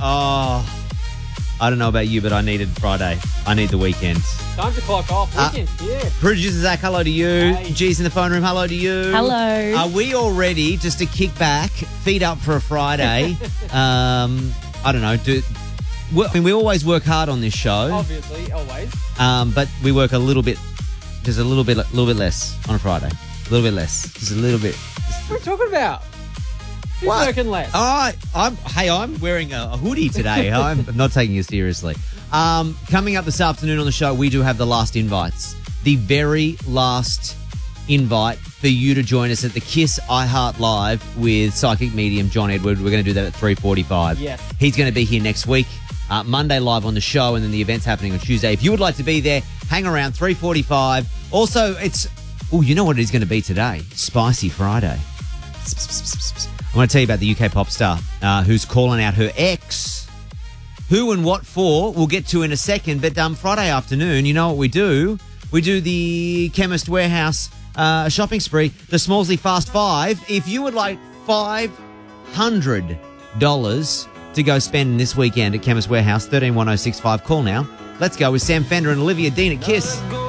I don't know about you, but I needed Friday. I need the weekend. Time to clock off. Weekend, yeah. Producer Zach, hello to you. Hey. G's in the phone room, hello to you. Hello. Are we all ready just to kick back, feet up for a Friday? I don't know. We always work hard on this show. Obviously, always. But we work a little bit less on a Friday. A little bit less. Just a little bit. What are you talking about? Who's What? working less? I'm wearing a hoodie today. I'm not taking it seriously. Coming up this afternoon on the show, we do have the last invites. The very last invite for you to join us at the Kiss iHeart Live with psychic medium John Edward. We're going to do that at 3:45. Yes. He's going to be here next week. Monday live on the show, and then the event's happening on Tuesday. If you would like to be there, hang around 3:45. Also, you know what it is going to be today? Spicy Friday. I want to tell you about the UK pop star who's calling out her ex. Who and what for, we'll get to in a second. But Friday afternoon, you know what we do? We do the Chemist Warehouse shopping spree, the Smallsy Fast Five. If you would like $500 to go spend this weekend at Chemist Warehouse, 131065, call now. Let's go with Sam Fender and Olivia Dean at Kiss.